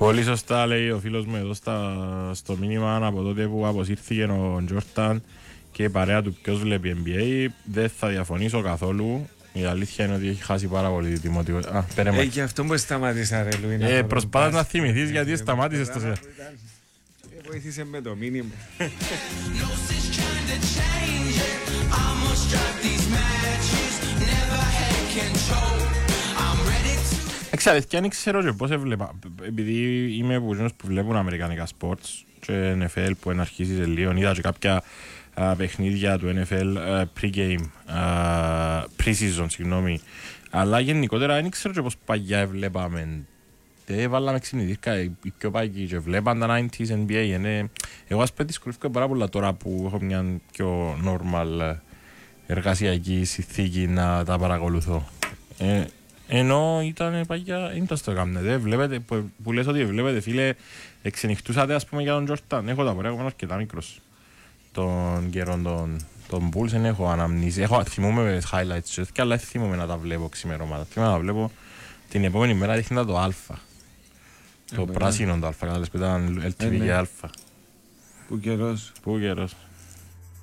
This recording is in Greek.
Πολύ σωστά λέει ο φίλος μου εδώ στο μήνυμα από τότε που αποσύρθηκε ο Τζόρταν και η παρέα του ποιος βλέπει NBA. Δεν θα διαφωνήσω καθόλου. Η αλήθεια είναι ότι έχει χάσει πάρα πολύ τη δημοτικότητα. Και αυτό που σταμάτησα ρε Λουίνα. Προσπάθεις να θυμηθείς γιατί σταμάτησες το σειρά. Βοήθησε με το μήνυμα. Εξαλήθεια, δεν ξέρω και πώς έβλεπα. Επειδή είμαι από εκείνους που βλέπουν αμερικανικά sports και NFL που αρχίσει σε λίγο, είδα και κάποια παιχνίδια του NFL pre-game, pre-season, συγγνώμη. Αλλά γενικότερα δεν ξέρω και πώς παγιά έβλεπαμε. Δεν βάλαμε ξυπνητήρκα, οι πιο παγιοί και βλέπαν τα 90s NBA. Εγώ ας πούμε δυσκολεύομαι πάρα πολλά τώρα που έχω μια πιο normal εργασιακή συνθήκη να τα παρακολουθώ. Ενώ ήταν παγιά, δεν ήταν στο κάμνετε. Βλέπετε, που λες ότι βλέπετε φίλε, εξενυχτούσατε ας πούμε για τον Τζόρταν. Έχω τα πορεία, εγώ είμαι αρκετά μικρός. Τον καιρό των Bulls δεν έχω αναμνήσει. Θυμούμαι highlights και αλλά θυμούμαι να τα βλέπω ξημερώματα. Θυμούμαι να τα βλέπω την επόμενη μέρα δείχνει το αλφα. Το πράσινο το αλφα, κατάλαβες που ήταν LTV και αλφα. Πού καιρός.